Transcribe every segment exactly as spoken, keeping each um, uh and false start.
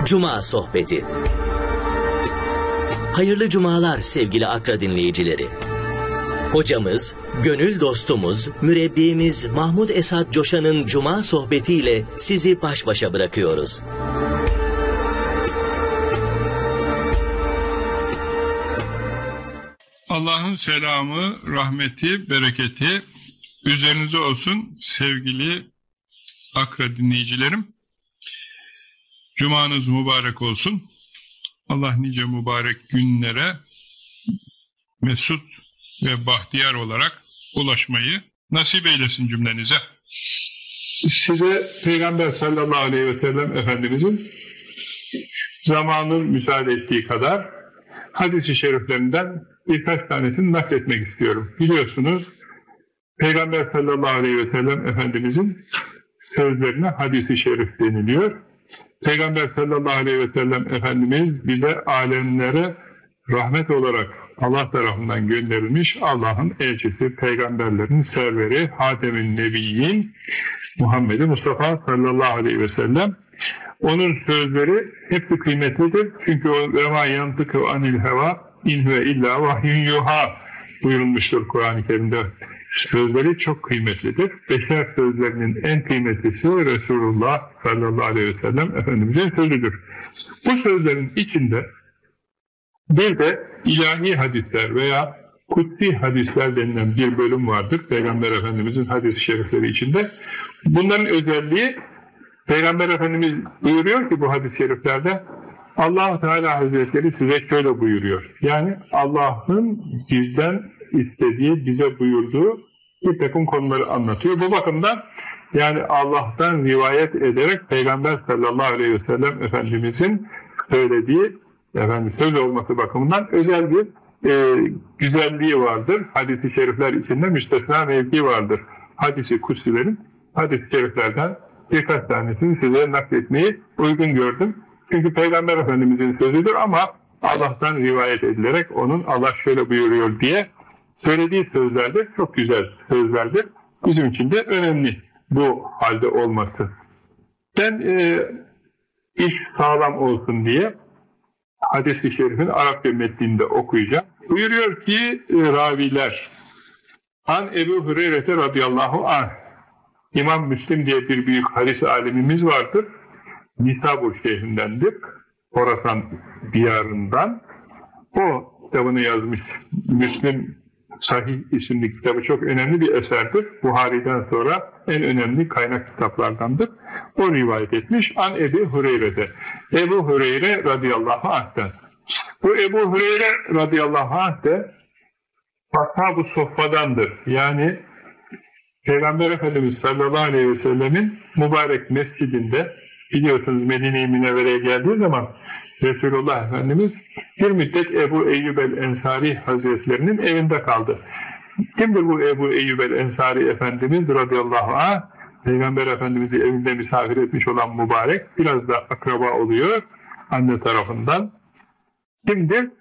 Cuma Sohbeti. Hayırlı cumalar sevgili Akra dinleyicileri. Hocamız, gönül dostumuz, mürebbimiz Mahmud Esat Coşan'ın Cuma sohbetiyle sizi baş başa bırakıyoruz. Allah'ın selamı, rahmeti, bereketi üzerinize olsun sevgili Akra dinleyicilerim. Cumanız mübarek olsun. Allah nice mübarek günlere mesut ve bahtiyar olarak ulaşmayı nasip eylesin cümlenize. Size Peygamber sallallahu aleyhi ve sellem Efendimizin zamanın müsaade ettiği kadar hadis-i şeriflerinden birkaç tanesini nakletmek istiyorum. Biliyorsunuz Peygamber sallallahu aleyhi ve sellem Efendimizin sözlerine hadis-i şerif deniliyor. Peygamber sallallahu aleyhi ve sellem Efendimiz bize alemlere rahmet olarak Allah tarafından gönderilmiş Allah'ın elçisi, peygamberlerin serveri, Hatem-i Nebiyyin Muhammed Mustafa sallallahu aleyhi ve sellem. Onun sözleri hepsi kıymetlidir. Çünkü o ve ma yantıkı anil heva in huve illa vahyun yuha buyurulmuştur Kur'an-ı Kerim'de. Sözleri çok kıymetlidir. Beşer sözlerinin en kıymetlisi Resulullah sallallahu aleyhi ve sellem Efendimiz'in sözüdür. Bu sözlerin içinde bir de ilahi hadisler veya kutsi hadisler denilen bir bölüm vardır. Peygamber Efendimiz'in hadis-i şerifleri içinde. Bunların özelliği Peygamber Efendimiz buyuruyor ki bu hadis-i şeriflerde Allah-u Teala Hazretleri size şöyle buyuruyor. Yani Allah'ın bizden istediği, bize buyurduğu bir takım konuları anlatıyor. Bu bakımdan yani Allah'tan rivayet ederek Peygamber sallallahu aleyhi ve sellem Efendimizin söylediği efendim, söz olması bakımından özel bir e, güzelliği vardır. Hadis-i şerifler içinde müstesna mevki vardır. Hadis-i kutsilerin, hadis-i şeriflerden birkaç tanesini size nakletmeyi uygun gördüm. Çünkü Peygamber Efendimizin sözüdür ama Allah'tan rivayet edilerek onun Allah şöyle buyuruyor diye söylediği sözlerdir. Çok güzel sözlerdir. Bizim için de önemli bu halde olması. Ben e, iş sağlam olsun diye hadis-i şerifin Arapça metninde okuyacağım. Buyuruyor ki e, raviler An Ebu Hureyre radıyallahu anh, İmam Müslim diye bir büyük hadis alimimiz vardır. Nisabur şehrindendir. Horasan diyarından. O kitabını yazmış. Müslim Sahih isimli kitabı çok önemli bir eserdir. Buhari'den sonra en önemli kaynak kitaplardandır. O rivayet etmiş. An Ebu Hureyre'de. Ebu Hureyre radıyallahu anh'ten. Bu Ebu Hureyre radıyallahu anh de Ashab-ı Soffa'dandır. Yani Peygamber Efendimiz sallallahu aleyhi ve sellemin mübarek mescidinde biliyorsunuz Medine-i Münevvere'ye geldiği zaman Resulullah Efendimiz bir müddet Ebu Eyyub el-Ensari Hazretlerinin evinde kaldı. Kimdir bu Ebu Eyyub el-Ensari Efendimiz radıyallahu anh? Peygamber Efendimiz'i evinde misafir etmiş olan mübarek, biraz da akraba oluyor anne tarafından. Kimdir?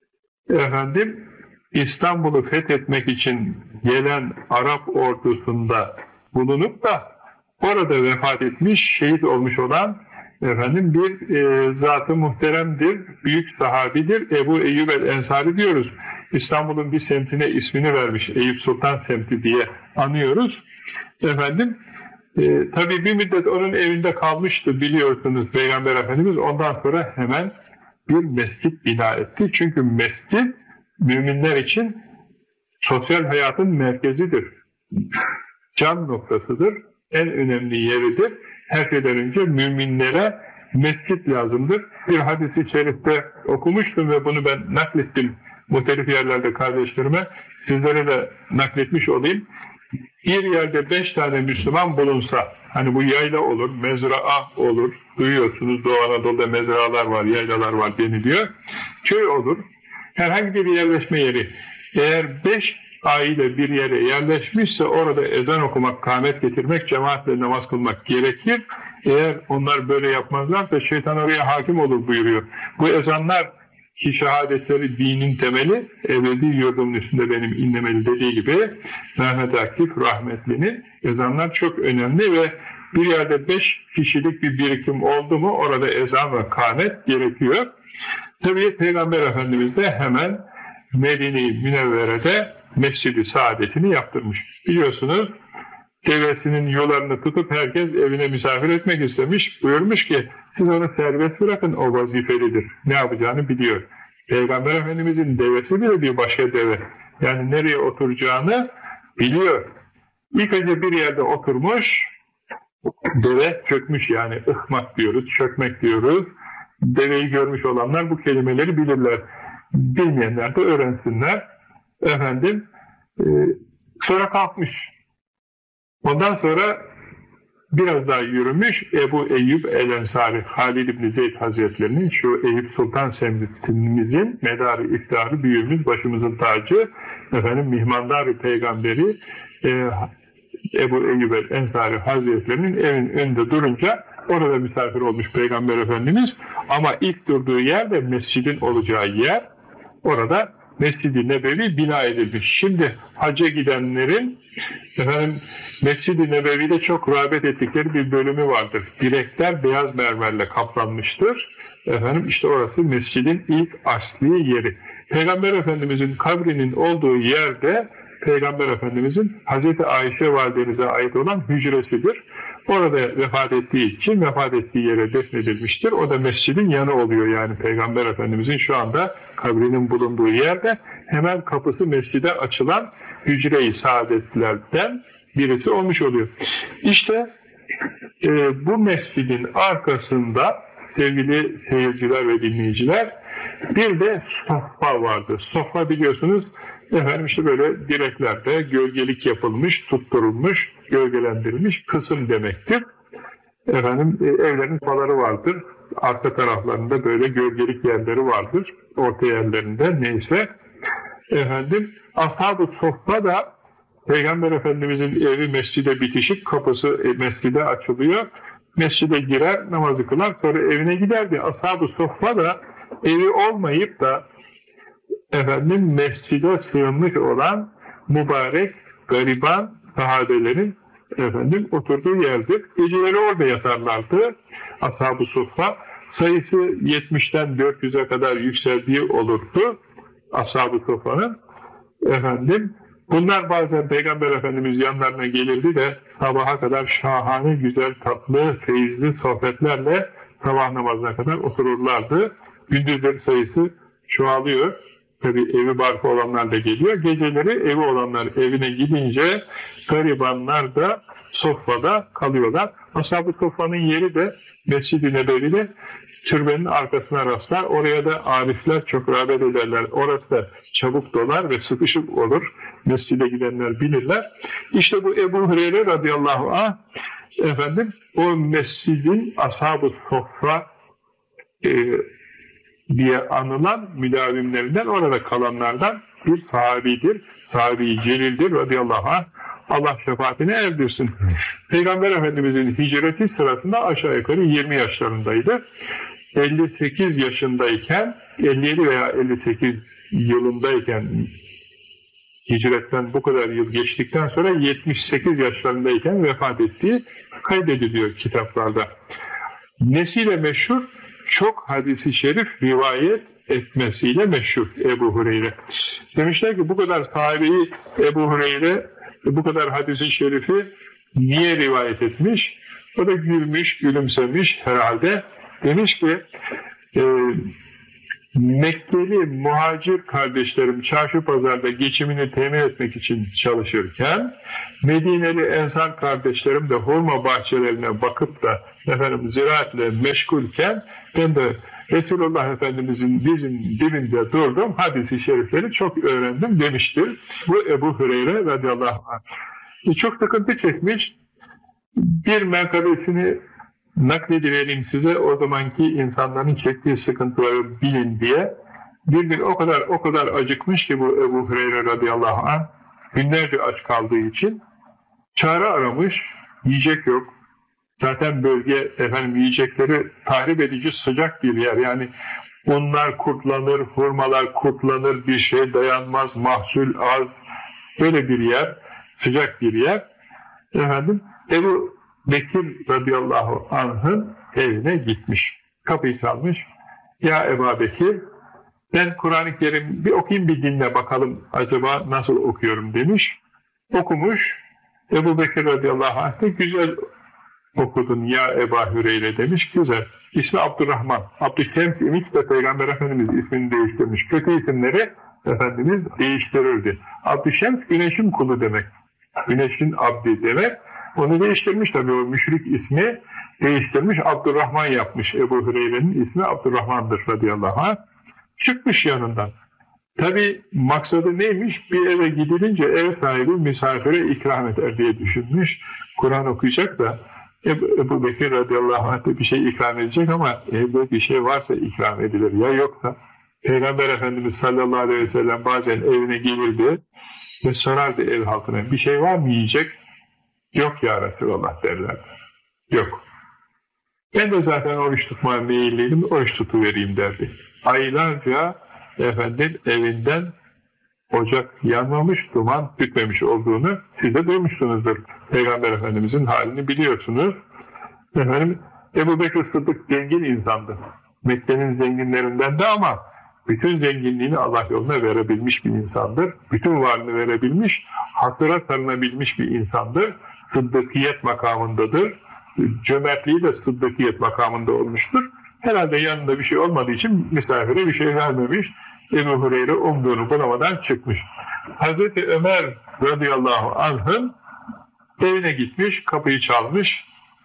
Efendim, İstanbul'u fethetmek için gelen Arap ordusunda bulunup da orada vefat etmiş, şehit olmuş olan efendim bir e, zat-ı muhteremdir, büyük sahabidir. Ebu Eyyub el-Ensari diyoruz. İstanbul'un bir semtine ismini vermiş, Eyüp Sultan semti diye anıyoruz. Efendim, e, tabii bir müddet onun evinde kalmıştı biliyorsunuz Peygamber Efendimiz. Ondan sonra hemen bir mescit bina etti. Çünkü mescit müminler için sosyal hayatın merkezidir. Can noktasıdır. En önemli yeridir. Her şeyden önce müminlere mescit lazımdır. Bir hadis-i şerifte okumuştum ve bunu ben naklettim muhtelif yerlerde kardeşlerime. Sizlere de nakletmiş olayım. Bir yerde beş tane Müslüman bulunsa, hani bu yayla olur, mezraa olur, duyuyorsunuz Doğu Anadolu'da mezralar var, yaylalar var deniliyor. Köy olur, herhangi bir yerleşme yeri. Eğer beş aile bir yere yerleşmişse orada ezan okumak, kâmet getirmek, cemaatle namaz kılmak gerekir. Eğer onlar böyle yapmazlarsa şeytan oraya hakim olur buyuruyor. Bu ezanlar ki şehadetleri dinin temeli, ebedi yurdumun üstünde benim inlemeli dediği gibi Mehmet Akif rahmetlinin ezanlar çok önemli ve Bir yerde beş kişilik bir birikim oldu mu orada ezan ve kâmet gerekiyor. Tabii Peygamber Efendimiz de hemen Medine-i Münevvere'de Mescid-i Saadet'ini yaptırmış. Biliyorsunuz devesinin yollarını tutup herkes evine misafir etmek istemiş. Buyurmuş ki siz onu serbest bırakın, o vazifelidir. Ne yapacağını biliyor. Peygamber Efendimizin devesi bile bir başka deve. Yani nereye oturacağını biliyor. İlk önce bir yerde oturmuş, deve çökmüş, yani ıhmak diyoruz, çökmek diyoruz. Deveyi görmüş olanlar bu kelimeleri bilirler. Bilmeyenler de öğrensinler. Efendim, e, sonra kalkmış. Ondan sonra biraz daha yürümüş, Ebu Eyyub el-Ensari, Halid İbni Zeyd Hazretlerinin, şu Eyüp Sultan semtimizin medarı, iftiharı, büyüğümüz, başımızın tacı, efendim mihmandar-ı peygamberi e, Ebu Eyyub el-Ensari Hazretlerinin evin önünde durunca orada misafir olmuş Peygamber Efendimiz. Ama ilk durduğu yer de mescidin olacağı yer. Orada Mescid-i Nebevi bina edilmiş. Şimdi hacca gidenlerin efendim Mescid-i Nebevi'de çok rağbet ettikleri bir bölümü vardır. Direkler beyaz mermerle kaplanmıştır. Efendim işte orası mescidin ilk asli yeri. Peygamber Efendimizin kabrinin olduğu yerde Peygamber Efendimizin Hazreti Ayşe validemize ait olan hücresidir. Orada vefat ettiği için vefat ettiği yere defnedilmiştir. O da mescidin yanı oluyor, yani Peygamber Efendimizin şu anda kabrinin bulunduğu yerde hemen kapısı mescide açılan hücre-i saadetlerden birisi olmuş oluyor. İşte e, bu mescidin arkasında sevgili seyirciler ve dinleyiciler bir de sofra vardı. Sofra biliyorsunuz efendim işte böyle direklerde gölgelik yapılmış, tutturulmuş, gölgelendirilmiş kısım demektir. Efendim evlerin sofraları vardır. Arka taraflarında böyle gölgelik yerleri vardır. Orta yerlerinde neyse. Efendim ashab-ı sofra da Peygamber Efendimizin evi mescide bitişik, kapısı mescide açılıyor. Mescide girer, namazı kılar, sonra evine giderdi. Ashab-ı sofra da evi olmayıp da efendim mescide sığınmış olan mübarek, gariban sahabelerin efendim oturduğu yerdir. Geceleri orada yatarlardı. Ashab-ı sofra sayısı yetmişten dört yüze kadar yükseldiği olurdu. Ashab-ı sofranın efendim bunlar bazen Peygamber Efendimiz yanlarına gelirdi de sabaha kadar şahane, güzel, tatlı, feyizli sohbetlerle sabah namazına kadar otururlardı. Gündüzleri sayısı çoğalıyor. Tabi evi barkı olanlar da geliyor. Geceleri evi olanlar evine gidince garibanlar da sofrada kalıyorlar. Ashab-ı sofranın yeri de Mescid-i Nebevi'de türbenin arkasına rastlar. Oraya da arifler çok rağbet ederler. Orası da çabuk dolar ve sıkışık olur. Mescide gidenler bilirler. İşte bu Ebu Hureyre radıyallahu anh efendim o mescidin ashab-ı sofra e, diye anılan müdavimlerinden, orada kalanlardan bir sahabidir. Sahabi-i celildir radıyallahu anh. Allah şefaatine erdirsin. Peygamber Efendimizin hicreti sırasında aşağı yukarı yirmi yaşlarındaydı. elli sekiz yaşındayken, elli yedi veya elli sekiz yılındayken, hicretten bu kadar yıl geçtikten sonra yetmiş sekiz yaşlarındayken vefat ettiği kaydediliyor kitaplarda. Nesiyle meşhur? Çok hadisi şerif rivayet etmesiyle meşhur Ebu Hureyre. Demişler ki bu kadar sahabeyi Ebu Hureyre bu kadar hadisi şerifi niye rivayet etmiş? O da gülmüş, gülümsemiş herhalde. Demiş ki e, Mekkeli muhacir kardeşlerim çarşı pazarda geçimini temin etmek için çalışırken, Medineli ensar kardeşlerim de hurma bahçelerine bakıp da efendim ziraatle meşgulken ben de Resulullah Efendimizin dizinin dibinde durdum, hadis-i şerifleri çok öğrendim demiştir. Bu Ebu Hureyre radıyallahu anh. E, çok sıkıntı çekmiş. Bir menkabesini naklediverim size, o zamanki insanların çektiği sıkıntıları bilin diye. Bir gün o kadar o kadar acıkmış ki bu Ebu Hureyre radıyallahu anh, günlerce aç kaldığı için çare aramış, yiyecek yok. Zaten bölge efendim yiyecekleri tahrip edici sıcak bir yer. Yani unlar kurtlanır, hurmalar kurtlanır, bir şey dayanmaz, mahsul az. Böyle bir yer, sıcak bir yer. Efendim Ebu Bekir radıyallahu anh'ın evine gitmiş. Kapıyı çalmış. Ya Ebu Bekir, ben Kur'an-ı Kerim bir okuyayım, bir dinle bakalım acaba nasıl okuyorum demiş. Okumuş. Ebu Bekir radıyallahu anh de güzel okudun ya Ebu Hüreyre demiş. Güzel. İsmi Abdurrahman. Abdüşşems imiş de Peygamber Efendimiz ismini değiştirmiş. Kötü isimleri Efendimiz değiştirirdi. Abdüşşems güneşin kulu demek. Güneşin abdi demek. Onu değiştirmiş tabii, o müşrik ismi değiştirmiş. Abdurrahman yapmış. Ebu Hüreyre'nin ismi Abdurrahman'dır radıyallahu anh. Çıkmış yanından. Tabii maksadı neymiş? Bir eve gidilince ev sahibi misafire ikram eder diye düşünmüş. Kur'an okuyacak da Ebu, Ebu Bekir radıyallahu anh de bir şey ikram edecek ama evde bir şey varsa ikram edilir. Ya yoksa Peygamber Efendimiz sallallahu aleyhi ve sellem bazen evine gelirdi ve sorardı ev halkına, bir şey var mı yiyecek? Yok ya Resulallah derlerdi. Yok. Ben de zaten oruç tutmaya meyilliydim, oruç tutuvereyim derdi. Aylarca efendim evinden ocak yanmamış, duman tütmemiş olduğunu siz de duymuşsunuzdur. Peygamber Efendimizin halini biliyorsunuz. Efendim, Ebu Bekir Sıddık zengin insandı. Mekke'nin zenginlerinden de ama bütün zenginliğini Allah yoluna verebilmiş bir insandır. Bütün varlığını verebilmiş, haklara sarınabilmiş bir insandır. Sıddıkiyet makamındadır. Cömertliği de sıddıkiyet makamında olmuştur. Herhalde yanında bir şey olmadığı için misafire bir şey vermemiş. Ebu Hureyre umduğunu bulamadan çıkmış. Hazreti Ömer radıyallahu anh'ın evine gitmiş, kapıyı çalmış.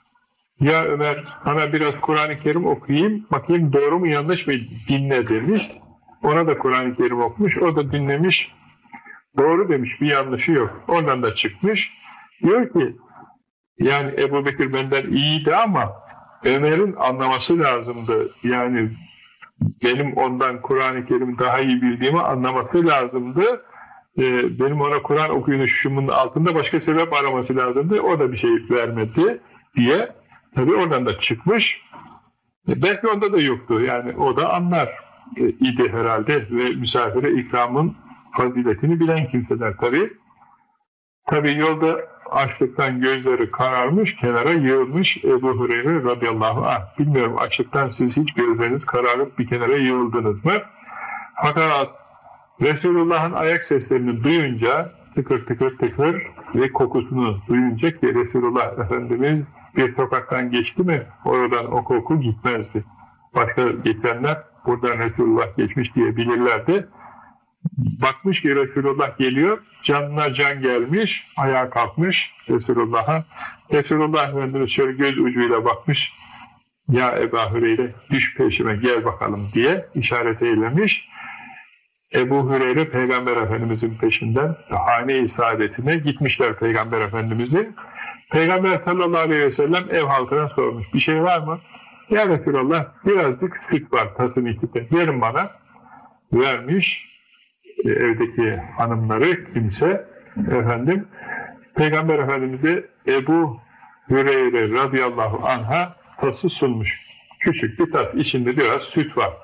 Ya Ömer, bana biraz Kur'an-ı Kerim okuyayım, bakayım doğru mu yanlış mı dinle demiş. Ona da Kur'an-ı Kerim okumuş, o da dinlemiş. Doğru demiş, bir yanlışı yok. Oradan da çıkmış. Diyor ki, yani Ebu Bekir benden iyiydi ama Ömer'in anlaması lazımdı. Yani benim ondan Kur'an-ı Kerim daha iyi bildiğimi anlaması lazımdı. Ee, benim ona Kur'an okuyuşumun altında başka sebep araması lazımdı. O da bir şey vermedi diye. Tabii oradan da çıkmış. E, belki onda da yoktu. Yani o da anlar e, idi herhalde ve misafire ikramın faziletini bilen kimseler tabii. Tabii yolda açlıktan gözleri kararmış, kenara yığılmış Ebu Hureyre radıyallahu anh. Bilmiyorum, açlıktan siz hiç gözleriniz kararıp bir kenara yığıldınız mı? Fakat Resulullah'ın ayak seslerini duyunca, tıkır tıkır tıkır ve kokusunu duyunca ki Resulullah Efendimiz bir sokaktan geçti mi oradan o koku gitmezdi. Başka geçenler buradan Resulullah geçmiş diye bilirlerdi. Bakmış ki Resulullah geliyor, canına can gelmiş, ayağa kalkmış Resulullah'a. Resulullah Efendimiz şöyle göz ucuyla bakmış, ya Ebu Hüreyre düş peşime gel bakalım diye işaret eylemiş. Ebu Hüreyre Peygamber Efendimizin peşinden hane-i saadetine gitmişler Peygamber Efendimizin. Peygamber sallallahu aleyhi ve sellem ev halkına sormuş, bir şey var mı? Ya Resulullah birazcık süt var tasın içinde, verin bana. Vermiş. Evdeki hanımları kimse efendim Peygamber Efendimiz'e Ebu Hüreyre radıyallahu anh'a tası sunmuş. Küçük bir tas, içinde biraz süt var.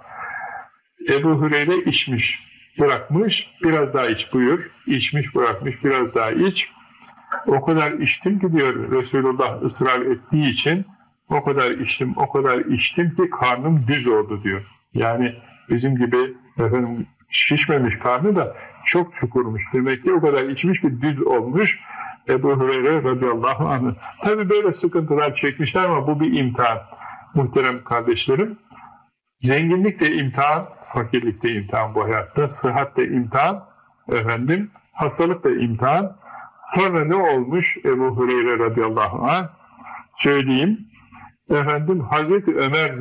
Ebu Hüreyre içmiş, bırakmış, biraz daha iç buyur. İçmiş, bırakmış, biraz daha iç. O kadar içtim ki diyor Resulullah ısrar ettiği için, o kadar içtim, o kadar içtim ki karnım düz oldu diyor. Yani bizim gibi efendim şişmemiş karnı da çok çukurmuş. Demek ki o kadar içmiş ki düz olmuş Ebu Hureyre radıyallahu anh. Tabi böyle sıkıntılar çekmişler ama bu bir imtihan. Muhterem kardeşlerim, zenginlik de imtihan, fakirlik de imtihan bu hayatta, sıhhat de imtihan, efendim, hastalık da imtihan. Sonra ne olmuş Ebu Hureyre radıyallahu anh? Söyleyeyim. Efendim Hazreti Ömer